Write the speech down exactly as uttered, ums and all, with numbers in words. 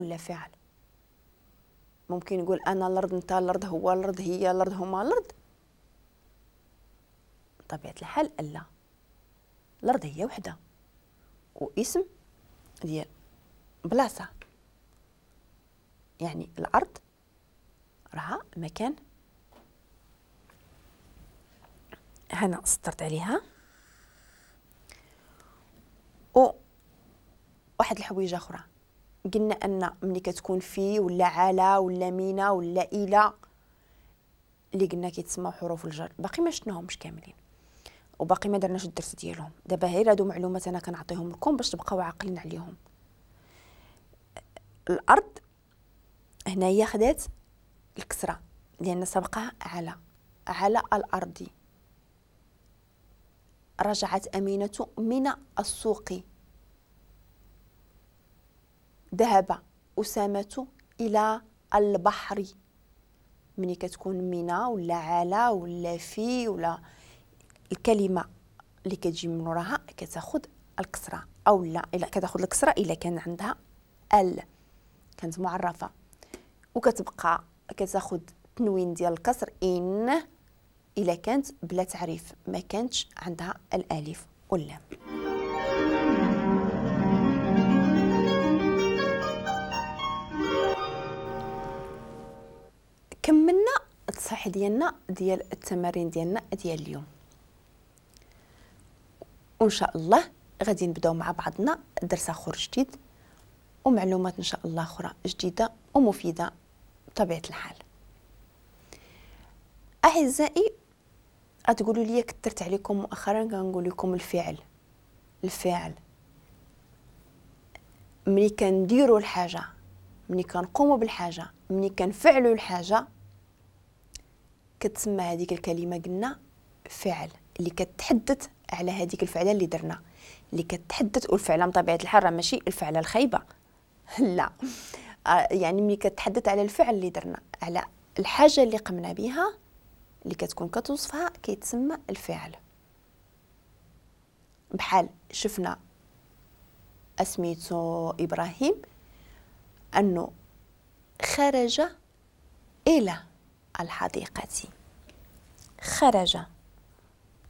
ولا فعل؟ ممكن يقول أنا الأرض، أنت الأرض، هو الأرض، هي الأرض، هما الأرض. بطبيعة الحال لا، الأرض هي وحدة واسم ديال بلاصة. يعني الأرض راها مكان، هنا سطرت عليها. و واحد الحويجة أخرى، قلنا أن ملي كتكون في ولا على ولا مينا ولا إلى اللي قلنا كيتسموا حروف الجر، باقي ما شفناهمش كاملين وباقي ما درناش الدرس ديالهم. دابا غير هادو معلومات انا كنعطيهم لكم باش تبقاو عاقلين عليهم. الارض هنايا خدات الكسره لان سبقها على على الارض. رجعت امينه من السوق. ذهب اسامه الى البحر. ملي كتكون من ولا على ولا في ولا الكلمه اللي كتجي من وراها كتاخذ الكسره، او لا الا كتاخذ الكسره الا كان عندها ال كانت معرفه، وكتبقى كتاخذ تنوين ديال الكسر ان الا كانت بلا تعريف ما كانتش عندها الالف واللام. كملنا التصحيح ديالنا ديال التمارين ديالنا ديال اليوم، وان شاء الله غادي نبداو مع بعضنا درس اخر جديد ومعلومات ان شاء الله اخرى جديده ومفيده بطبيعه الحال. اعزائي، غتقولوا لي كثرت عليكم مؤخرا كنقول لكم الفعل الفعل ملي كنديروا الحاجه، ملي كنقوموا بالحاجه، ملي كنفعلوا الحاجه كتسمى هذيك الكلمه قلنا فعل، اللي كتحدث على هذيك الفعله اللي درنا، اللي كتحدث. والفعله بطبيعه الحال راه ماشي الفعله الخايبه لا، يعني ملي كتحدث على الفعل اللي درنا، على الحاجه اللي قمنا بها اللي كتكون كتوصفها كيتسمى الفعل. بحال شفنا اسميتو ابراهيم انه خرج الى الحديقه، خرج